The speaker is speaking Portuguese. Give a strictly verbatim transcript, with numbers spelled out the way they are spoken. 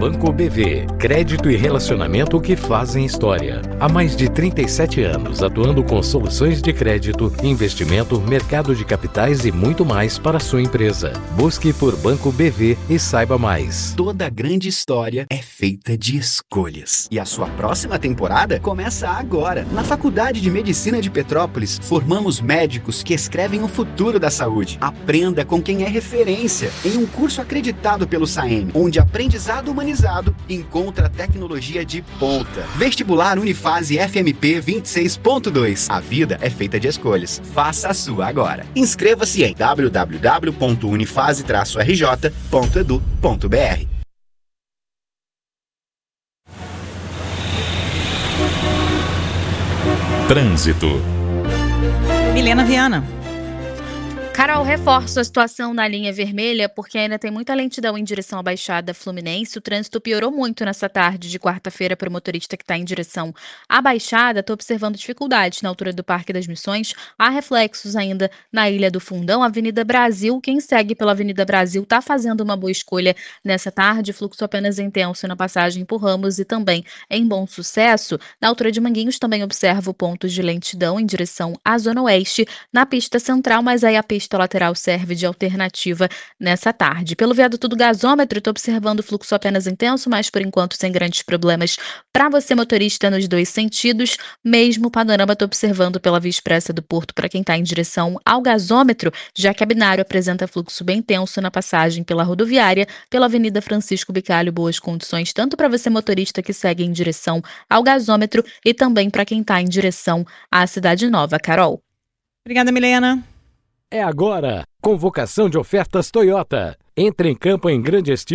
Banco B V. Crédito e relacionamento que fazem história. Há mais de trinta e sete anos atuando com soluções de crédito, investimento, mercado de capitais e muito mais para a sua empresa. Busque por Banco B V e saiba mais. Toda grande história é feita de escolhas. E a sua próxima temporada começa agora. Na Faculdade de Medicina de Petrópolis, formamos médicos que escrevem o futuro da saúde. Aprenda com quem é referência em um curso acreditado pelo SAEM, onde aprendizado humanizado encontra tecnologia de ponta. Vestibular Unifase F M P vinte e seis ponto dois. A vida é feita de escolhas. Faça a sua agora. Inscreva-se em w w w ponto unifase traço r j ponto e d u ponto b r. Trânsito. Milena Viana. Carol, reforço a situação na linha vermelha porque ainda tem muita lentidão em direção à Baixada Fluminense. O trânsito piorou muito nessa tarde de quarta-feira para o motorista que está em direção à Baixada. Estou observando dificuldades na altura do Parque das Missões. Há reflexos ainda na Ilha do Fundão, Avenida Brasil. Quem segue pela Avenida Brasil está fazendo uma boa escolha nessa tarde. Fluxo apenas intenso na passagem por Ramos e também em Bom Sucesso. Na altura de Manguinhos também observo pontos de lentidão em direção à Zona Oeste, na pista central, mas aí a pista A lateral serve de alternativa nessa tarde. Pelo viaduto do gasômetro, estou observando o fluxo apenas intenso, mas por enquanto sem grandes problemas para você motorista nos dois sentidos. Mesmo panorama estou observando pela Via Expressa do Porto para quem está em direção ao gasômetro, já que a Binário apresenta fluxo bem tenso na passagem pela rodoviária, pela Avenida Francisco Bicalho, boas condições tanto para você motorista que segue em direção ao gasômetro e também para quem está em direção à Cidade Nova. Carol. Obrigada, Milena. É agora, convocação de ofertas Toyota. Entre em campo em grande estilo.